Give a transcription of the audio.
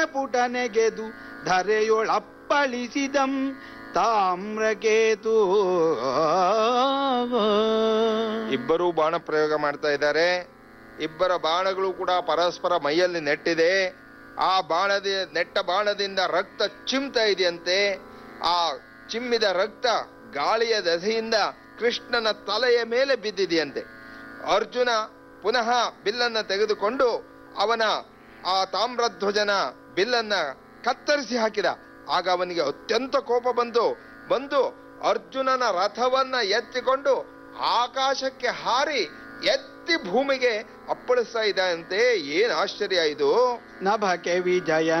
ಪುಟನೆಗೆದು ಧರೆಯೊಳಪ್ಪಳಿಸಿದಂ ತಾಮ್ರಕೇತು. ಇಬ್ಬರೂ ಬಾಣ ಪ್ರಯೋಗ ಮಾಡ್ತಾ ಇದ್ದಾರೆ. ಇಬ್ಬರ ಬಾಣಗಳು ಕೂಡ ಪರಸ್ಪರ ಮೈಯಲ್ಲಿ ನೆಟ್ಟಿದೆ. ಆ ನೆಟ್ಟ ಬಾಣದಿಂದ ರಕ್ತ ಚಿಮ್ತಾ ಇದೆಯಂತೆ. ಆ ಚಿಮ್ಮಿದ ರಕ್ತ ಗಾಳಿಯ ದೆಸೆಯಿಂದ ಕೃಷ್ಣನ ತಲೆಯ ಮೇಲೆ ಬಿದ್ದಿದೆಯಂತೆ. ಅರ್ಜುನ ಪುನಃ ಬಿಲ್ಲನ್ನ ತೆಗೆದುಕೊಂಡು ಅವನ ಆ ತಾಮ್ರಧ್ವಜನ ಬಿಲ್ಲನ್ನ ಕತ್ತರಿಸಿ ಹಾಕಿದ. ಆಗ ಅವನಿಗೆ ಅತ್ಯಂತ ಕೋಪ ಬಂದು ಅರ್ಜುನನ ರಥವನ್ನ ಎತ್ತಿಕೊಂಡು ಆಕಾಶಕ್ಕೆ ಹಾರಿ ಎತ್ತಿ ಭೂಮಿಗೆ ಅಪ್ಪಳಿಸ್ತಾ ಇದ್ದಂತೆ. ಏನ್ ಆಶ್ಚರ್ಯ ಇದು! ನಭಕೆ ವಿಜಯ